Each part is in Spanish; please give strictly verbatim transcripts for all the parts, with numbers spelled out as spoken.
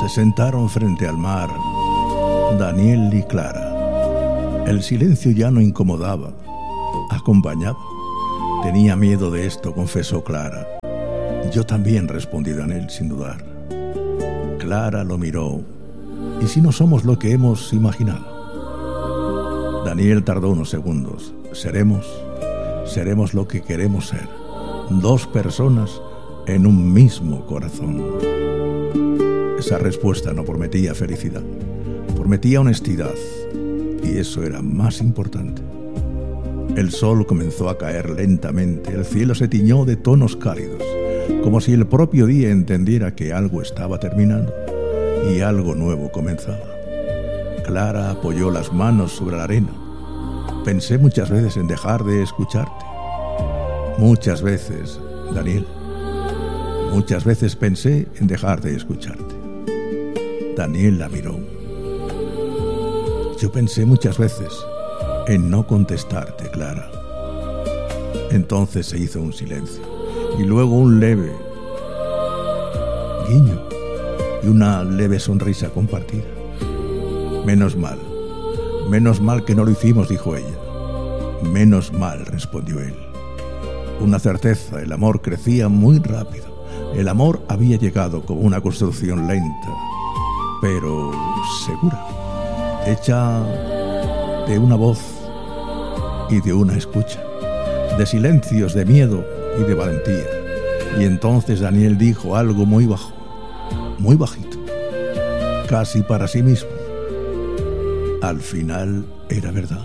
Se sentaron frente al mar, Daniel y Clara. El silencio ya no incomodaba, acompañaba. Tenía miedo de esto, confesó Clara. Yo también, respondí Daniel sin dudar. Clara lo miró. ¿Y si no somos lo que hemos imaginado? Daniel tardó unos segundos. Seremos, seremos lo que queremos ser. Dos personas en un mismo corazón. Esa respuesta no prometía felicidad, prometía honestidad, y eso era más importante. El sol comenzó a caer lentamente, el cielo se tiñó de tonos cálidos, como si el propio día entendiera que algo estaba terminando y algo nuevo comenzaba. Clara apoyó las manos sobre la arena. Pensé muchas veces en dejar de escucharte. Muchas veces, Daniel. Muchas veces pensé en dejar de escucharte. Daniel la miró. Yo pensé muchas veces en no contestarte, Clara. Entonces se hizo un silencio y luego un leve guiño y una leve sonrisa compartida. Menos mal, menos mal que no lo hicimos, dijo ella. Menos mal, respondió él. Una certeza, el amor crecía muy rápido. El amor había llegado como una construcción lenta, pero segura, hecha de una voz y de una escucha, de silencios, de miedo y de valentía. Y entonces Daniel dijo algo muy bajo, muy bajito, casi para sí mismo. Al final era verdad.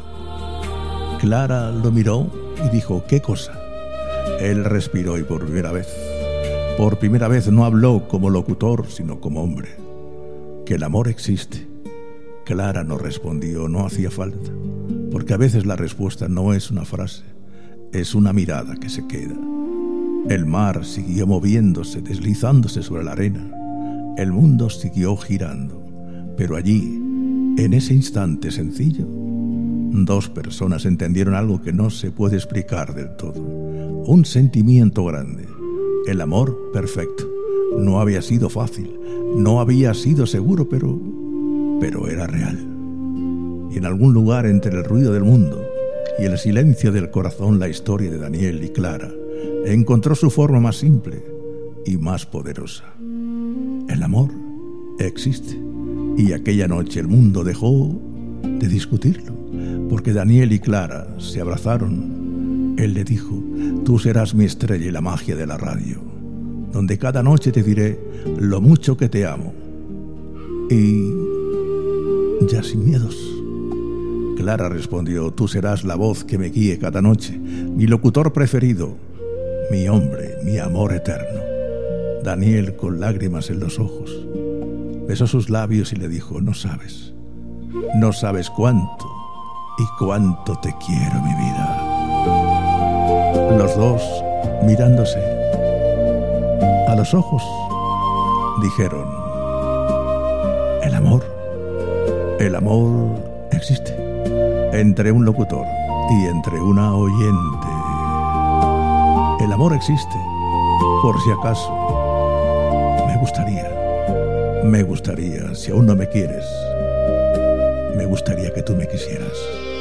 Clara lo miró y dijo, ¿qué cosa? Él respiró y por primera vez, por primera vez no habló como locutor, sino como hombre. Que el amor existe. Clara no respondió, no hacía falta, porque a veces la respuesta no es una frase, es una mirada que se queda. El mar siguió moviéndose, deslizándose sobre la arena. El mundo siguió girando, pero allí, en ese instante sencillo, dos personas entendieron algo que no se puede explicar del todo. Un sentimiento grande, el amor perfecto. No había sido fácil, no había sido seguro, pero, pero era real. Y en algún lugar entre el ruido del mundo y el silencio del corazón, la historia de Daniel y Clara encontró su forma más simple y más poderosa. El amor existe. Y aquella noche el mundo dejó de discutirlo, porque Daniel y Clara se abrazaron. Él le dijo, tú serás mi estrella y la magia de la radio, donde cada noche te diré lo mucho que te amo. Y ya sin miedos. Clara respondió, tú serás la voz que me guíe cada noche, mi locutor preferido, mi hombre, mi amor eterno. Daniel, con lágrimas en los ojos, besó sus labios y le dijo, no sabes, no sabes cuánto y cuánto te quiero, mi vida. Los dos, mirándose a los ojos, dijeron, el amor, el amor existe entre un locutor y entre una oyente. El amor existe, por si acaso. Me gustaría, me gustaría, si aún no me quieres, me gustaría que tú me quisieras.